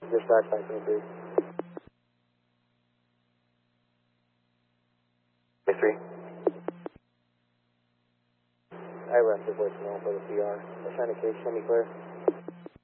Dispatch 923. 23. I left the voicemail for the PR. Authentication, show me clear.